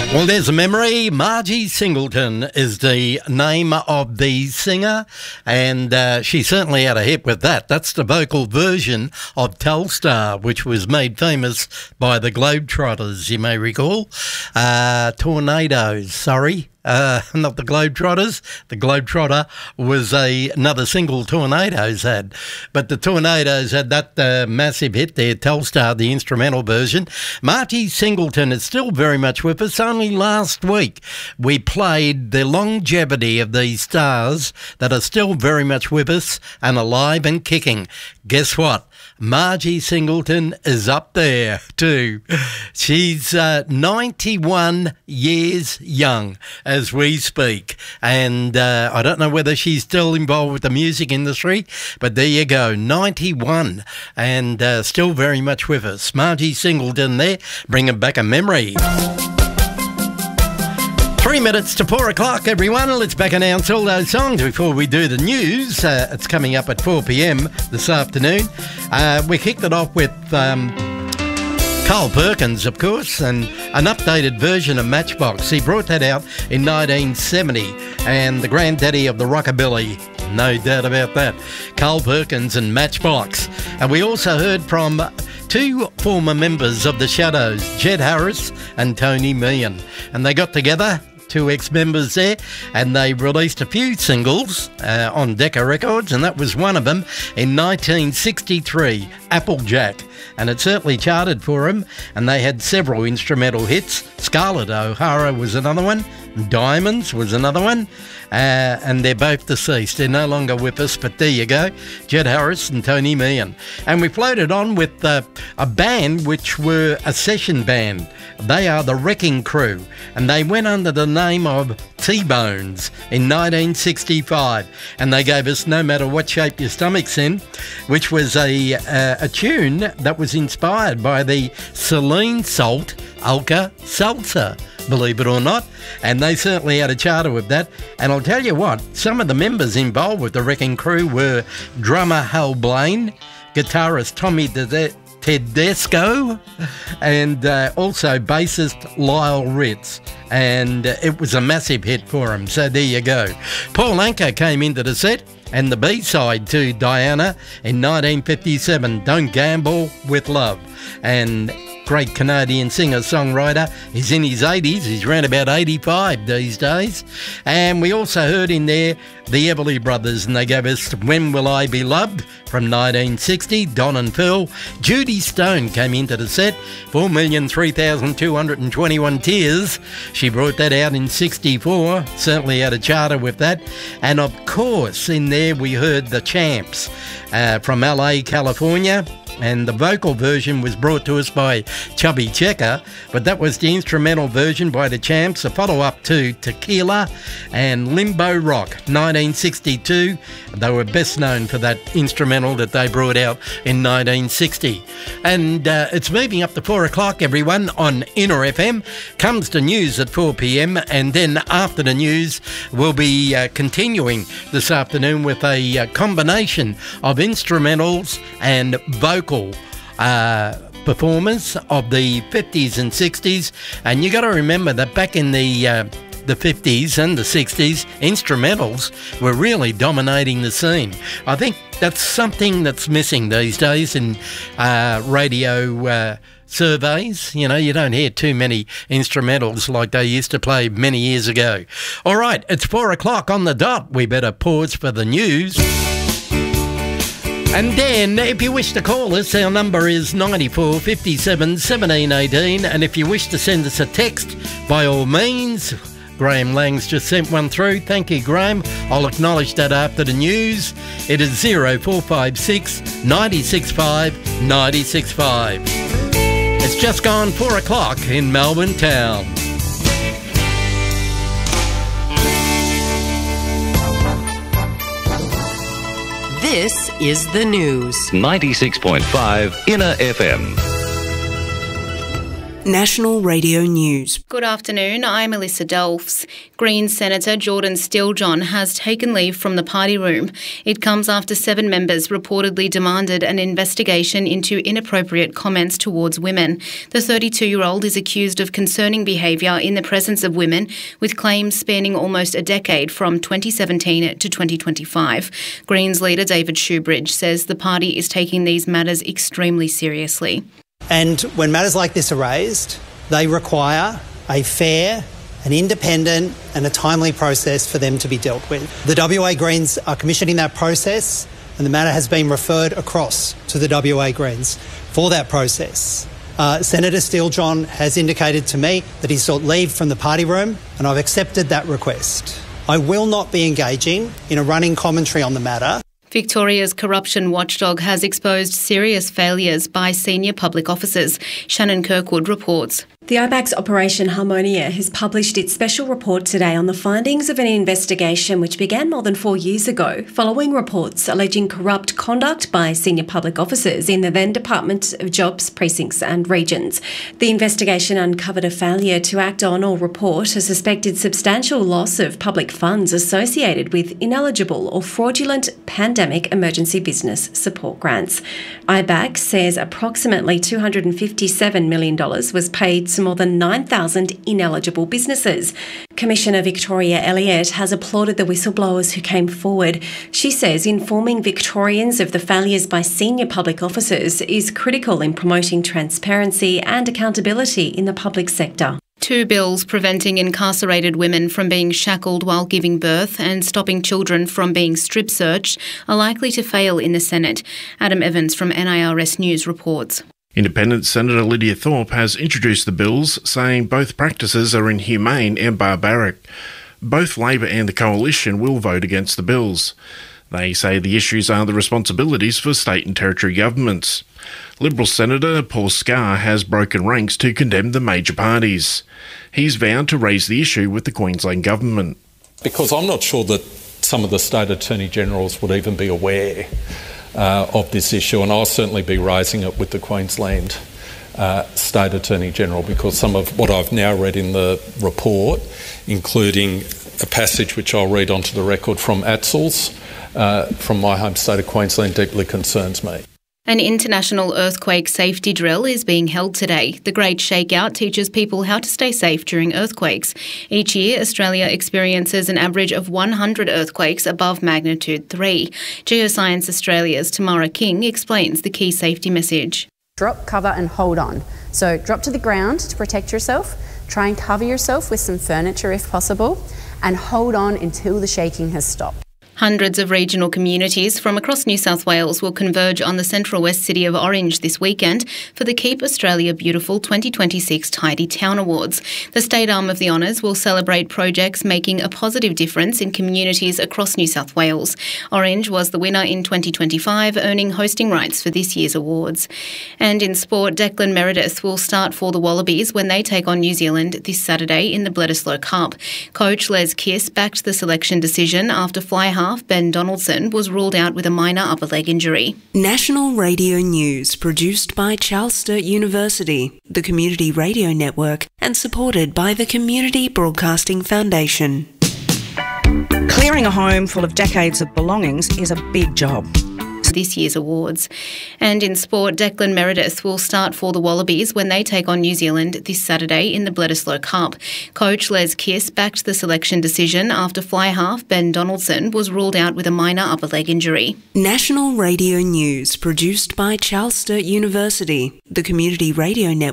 Well, there's a memory. Margie Singleton is the name of the singer, and she certainly had a hit with that. That's the vocal version of Telstar, which was made famous by the Globetrotters, you may recall. Tornadoes, sorry. Not the Globetrotters. The Globetrotter was another single Tornadoes had. But the Tornadoes had that massive hit there, Telstar, the instrumental version. Margie Singleton is still very much with us. Only last week we played the longevity of these stars that are still very much with us and alive and kicking. Guess what? Margie Singleton is up there too. She's 91 years young as we speak, and I don't know whether she's still involved with the music industry, but there you go, 91 and still very much with us. Margie Singleton there, bringing back a memory. 3 minutes to 4 o'clock, everyone. Let's back announce all those songs before we do the news. It's coming up at 4 p.m. this afternoon. We kicked it off with Carl Perkins, of course, and an updated version of Matchbox. He brought that out in 1970, and the granddaddy of the rockabilly, no doubt about that, Carl Perkins and Matchbox. And we also heard from two former members of the Shadows, Jed Harris and Tony Meehan, and they got together, two ex-members there, and they released a few singles on Decca Records, and that was one of them in 1963, Applejack, and it certainly charted for them, and they had several instrumental hits. Scarlett O'Hara was another one, Diamonds was another one, and they're both deceased. They're no longer with us, but there you go, Jed Harris and Tony Meehan. And we floated on with a band which were a session band. They are the Wrecking Crew, and they went under the name of T-Bones in 1965, and they gave us No Matter What Shape Your Stomach's In, which was a tune that was inspired by the Celine Salt Alka-Seltzer, believe it or not, and they certainly had a charter with that. And I'll tell you what, some of the members involved with the Wrecking Crew were drummer Hal Blaine, guitarist Tommy Tedesco, and also bassist Lyle Ritz, and it was a massive hit for him, so there you go. Paul Anka came into the set, and the B-side to Diana in 1957, Don't Gamble with Love, and great Canadian singer-songwriter. He's in his 80s. He's around about 85 these days. And we also heard in there the Everly Brothers, and they gave us When Will I Be Loved from 1960, Don and Phil. Judy Stone came into the set, 4,003,221 Tears. She brought that out in 64, certainly had a charter with that. And of course, in there we heard the Champs from LA, California. And the vocal version was brought to us by Chubby Checker, but that was the instrumental version by the Champs, a follow-up to Tequila and Limbo Rock, 1962. They were best known for that instrumental that they brought out in 1960. And it's moving up to 4 o'clock, everyone, on Inner FM. Comes the news at 4 p.m, and then after the news, we'll be continuing this afternoon with a combination of instrumentals and vocal performers of the 50s and 60s. And you got to remember that back in the 50s and the 60s, instrumentals were really dominating the scene. I think that's something that's missing these days in radio surveys. You know, you don't hear too many instrumentals like they used to play many years ago. All right, it's 4 o'clock on the dot. We better pause for the news. And then, if you wish to call us, our number is 94 57 17 18. And if you wish to send us a text, by all means. Graham Lang's just sent one through. Thank you, Graham. I'll acknowledge that after the news. It is 0456 965 965. It's just gone 4 o'clock in Melbourne town. This is the news. 96.5 Inner FM. National Radio News. Good afternoon, I'm Melissa Delfs. Greens Senator Jordan Steele-John has taken leave from the party room. It comes after 7 members reportedly demanded an investigation into inappropriate comments towards women. The 32-year-old is accused of concerning behaviour in the presence of women, with claims spanning almost a decade from 2017 to 2025. Greens leader David Shoebridge says the party is taking these matters extremely seriously. And when matters like this are raised, they require a fair, an independent and a timely process for them to be dealt with. The WA Greens are commissioning that process, and the matter has been referred across to the WA Greens for that process. Senator Steele-John has indicated to me that he sought leave from the party room, and I've accepted that request. I will not be engaging in a running commentary on the matter. Victoria's corruption watchdog has exposed serious failures by senior public officers. Shannon Kirkwood reports. The IBAC's Operation Harmonia has published its special report today on the findings of an investigation which began more than 4 years ago, following reports alleging corrupt conduct by senior public officers in the then Department of Jobs, Precincts and Regions. The investigation uncovered a failure to act on or report a suspected substantial loss of public funds associated with ineligible or fraudulent pandemic emergency business support grants. IBAC says approximately $257 million was paid to more than 9,000 ineligible businesses. Commissioner Victoria Elliott has applauded the whistleblowers who came forward. She says informing Victorians of the failures by senior public officers is critical in promoting transparency and accountability in the public sector. 2 bills preventing incarcerated women from being shackled while giving birth and stopping children from being strip searched are likely to fail in the Senate. Adam Evans from NIRS News reports. Independent Senator Lydia Thorpe has introduced the bills, saying both practices are inhumane and barbaric. Both Labor and the Coalition will vote against the bills. They say the issues are the responsibilities for state and territory governments. Liberal Senator Paul Scar has broken ranks to condemn the major parties. He's vowed to raise the issue with the Queensland Government. Because I'm not sure that some of the state attorney-generals would even be aware of this issue, and I'll certainly be raising it with the Queensland State Attorney-General, because some of what I've now read in the report, including a passage which I'll read onto the record from ATSL's, from my home state of Queensland, deeply concerns me. An international earthquake safety drill is being held today. The Great Shakeout teaches people how to stay safe during earthquakes. Each year, Australia experiences an average of 100 earthquakes above magnitude 3. Geoscience Australia's Tamara King explains the key safety message. Drop, cover and hold on. So drop to the ground to protect yourself. Try and cover yourself with some furniture if possible, and hold on until the shaking has stopped. Hundreds of regional communities from across New South Wales will converge on the Central West city of Orange this weekend for the Keep Australia Beautiful 2026 Tidy Town Awards. The state arm of the honours will celebrate projects making a positive difference in communities across New South Wales. Orange was the winner in 2025, earning hosting rights for this year's awards. And in sport, Declan Meredith will start for the Wallabies when they take on New Zealand this Saturday in the Bledisloe Cup. Coach Les Kiss backed the selection decision after fly half Ben Donaldson was ruled out with a minor upper leg injury. National Radio News, produced by Charles Sturt University, the Community Radio Network, and supported by the Community Broadcasting Foundation. Clearing a home full of decades of belongings is a big job. This year's awards. And in sport, Declan Meredith will start for the Wallabies when they take on New Zealand this Saturday in the Bledisloe Cup. Coach Les Kiss backed the selection decision after fly half Ben Donaldson was ruled out with a minor upper leg injury. National Radio News, produced by Charles Sturt University, the Community Radio Network.